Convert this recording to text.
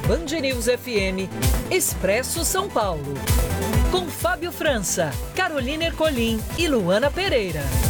Band News FM, Expresso São Paulo. Com Fábio França, Carolina Ercolim e Luana Pereira.